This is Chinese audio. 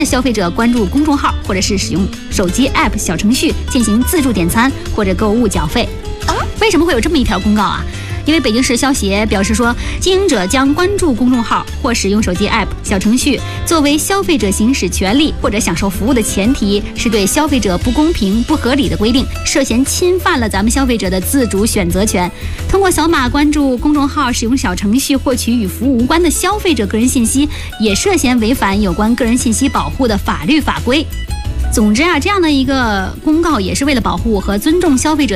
消费者关注公众号或者是使用手机 App 小程序进行自助点餐或者购物缴费。为什么会有这么一条公告啊？因为北京市消协表示说，经营者将关注公众号或使用手机 App 小程序作为消费者行使权利或者享受服务的前提，是对消费者不公平、不合理的规定，涉嫌侵犯了咱们消费者的自主选择权。通过扫码关注公众号、使用小程序获取与服务无关的消费者个人信息，也涉嫌违反有关个人信息保护的法律法规。总之啊，这样的一个公告也是为了保护和尊重消费者